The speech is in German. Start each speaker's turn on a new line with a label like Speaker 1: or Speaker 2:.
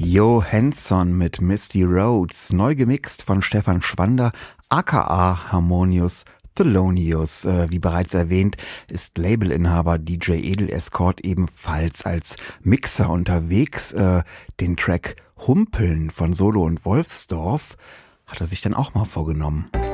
Speaker 1: Johansson mit Misty Roads, neu gemixt von Stefan Schwander, aka Harmonious Thelonious. Wie bereits erwähnt, ist Labelinhaber DJ Edel Escort ebenfalls als Mixer unterwegs. Den Track Humpeln von Solo und Wolfsdorf hat er sich dann auch mal vorgenommen.